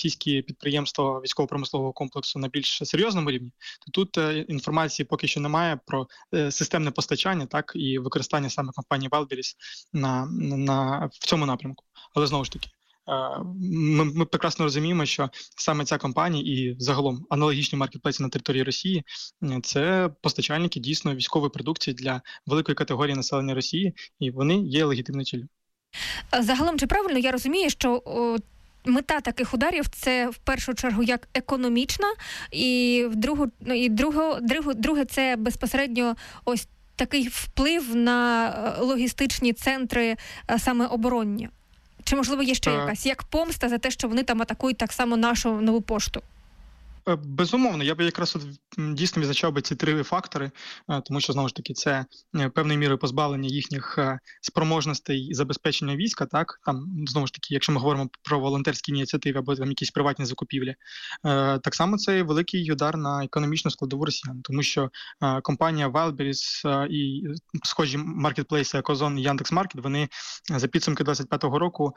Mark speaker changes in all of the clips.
Speaker 1: російські підприємства військово-промислового комплексу на більш серйозному рівні, то тут інформації поки що немає про системне постачання, так і використання саме компанії Wildberries в цьому напрямку. Але знову ж таки, ми прекрасно розуміємо, що саме ця компанія і загалом аналогічні маркетплейси на території Росії – це постачальники дійсно військової продукції для великої категорії населення Росії, і вони є легітимною ціллю.
Speaker 2: Загалом, чи правильно я розумію, що мета таких ударів – це в першу чергу як економічна, і друге – це безпосередньо ось такий вплив на логістичні центри саме оборонні? Чи, можливо, є ще якась, як помста за те, що вони там атакують так само нашу нову пошту?
Speaker 1: Безумовно, я би якраз дійсно відзначав би ці три фактори, тому що, знову ж таки, це певною мірою позбавлення їхніх спроможностей і забезпечення війська, так, там, знову ж таки, якщо ми говоримо про волонтерські ініціативи або там якісь приватні закупівлі, так само це великий удар на економічну складову росіян, тому що компанія Wildberries і схожі маркетплейси Озон і Яндекс.Маркет, вони за підсумки 2025 року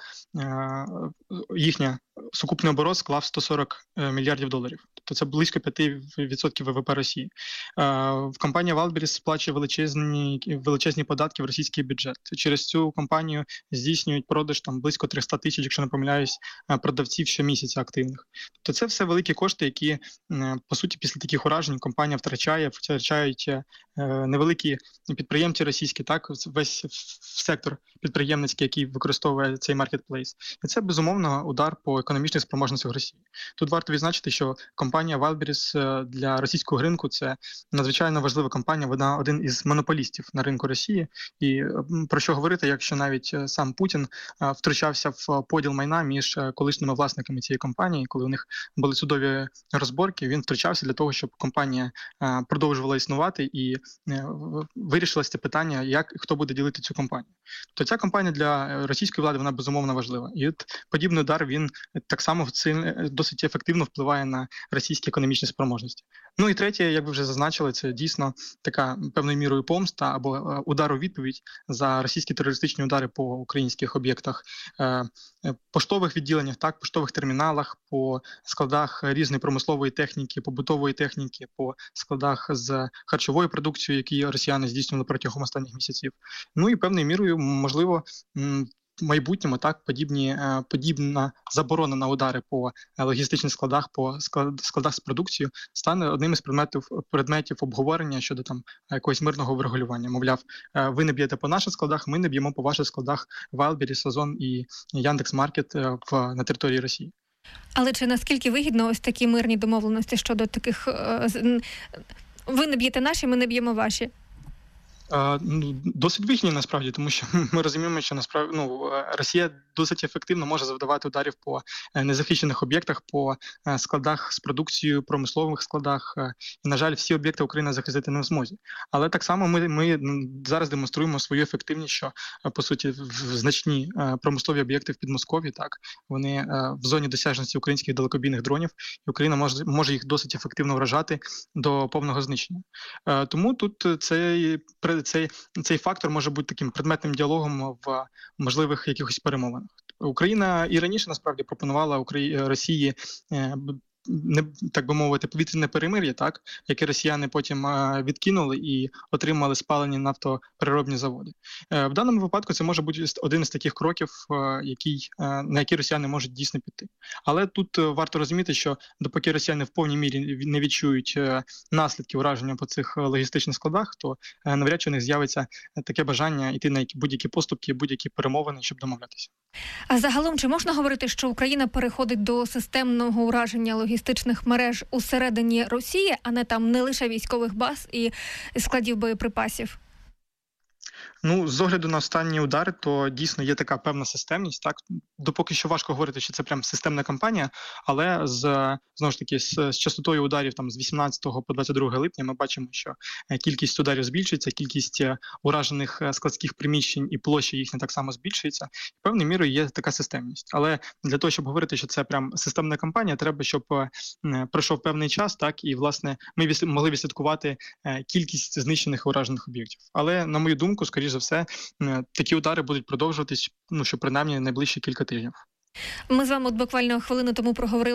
Speaker 1: їхня сукупний оборот склав $140 мільярдів. Тобто це близько 5% ВВП Росії. Компанія Wildberries сплачує величезні податки в російський бюджет. Через цю компанію здійснюють продаж там близько 300 тисяч, якщо не помиляюсь, продавців щомісяця активних. Тобто це все великі кошти, які, по суті, після таких уражень компанія втрачають невеликі підприємці російські, так, весь сектор підприємницький, який використовує цей маркетплейс. І це, безумовно, удар по економічних спроможностях Росії. Тут варто відзначити, що компанія Wildberries для російського ринку – це надзвичайно важлива компанія, вона один із монополістів на ринку Росії. І про що говорити, якщо навіть сам Путін втручався в поділ майна між колишніми власниками цієї компанії, коли у них були судові розборки, він втручався для того, щоб компанія продовжувала існувати і вирішилось це питання, хто буде ділити цю компанію. То ця компанія для російської влади, вона безумовно важлива. І от подібний удар, він так само досить ефективно впливає на російські економічні спроможності. Ну і третє, як ви вже зазначили, це дійсно така певною мірою помста або удар у відповідь за російські терористичні удари по українських об'єктах, поштових відділеннях, так, поштових терміналах, по складах різної промислової техніки, побутової техніки, по складах з харчовою продукцією, які росіяни здійснювали протягом останніх місяців. Ну і певною мірою, можливо, в майбутньому так подібна заборона на удари по логістичних складах, по складах з продукцією стане одним із предметів обговорення щодо там якогось мирного врегулювання. Мовляв, ви не б'єте по наших складах, ми не б'ємо по ваших складах Wildberries, Озон і Яндекс.Маркет на території Росії.
Speaker 2: Але чи наскільки вигідно ось такі мирні домовленості щодо таких ви не б'єте наші, ми не б'ємо ваші?
Speaker 1: Досить вигідні, насправді, тому що ми розуміємо, що насправді Росія досить ефективно може завдавати ударів по незахищених об'єктах, по складах з продукцією, промислових складах. І, на жаль, всі об'єкти Україна захистити не в змозі. Але так само ми зараз демонструємо свою ефективність, що, по суті, значні промислові об'єкти в Підмосков'ї, так, вони в зоні досяжності українських далекобійних дронів, і Україна може їх досить ефективно вражати до повного знищення. Тому тут цей фактор може бути таким предметним діалогом в можливих якихось перемовинах. Україна і раніше, насправді, пропонувала Росії, так би мовити, повітряне перемир'я, так, яке росіяни потім відкинули і отримали спалені нафтопереробні заводи. В даному випадку це може бути один з таких кроків, на які росіяни можуть дійсно піти. Але тут варто розуміти, що допоки росіяни в повній мірі не відчують наслідки ураження по цих логістичних складах, то навряд чи у них з'явиться таке бажання йти на будь-які поступки, будь-які перемовини, щоб домовлятися.
Speaker 2: А загалом, чи можна говорити, що Україна переходить до системного ураження логістичних мереж усередині Росії, а не лише військових баз і складів боєприпасів?
Speaker 1: З огляду на останні удари, то дійсно є така певна системність. Так, допоки що важко говорити, що це прям системна кампанія, але знову ж таки з частотою ударів там з 18 по 22 липня ми бачимо, що кількість ударів збільшується, кількість уражених складських приміщень і площа їхня так само збільшується. І певною мірою є така системність. Але для того, щоб говорити, що це прям системна кампанія, треба, щоб пройшов певний час, так, і, власне, ми могли відслідкувати кількість знищених і уражених об'єктів. Але, на мою думку, скоріш за все, такі удари будуть продовжуватись, що принаймні найближчі кілька тижнів.
Speaker 2: Ми з вами буквально хвилину тому проговорили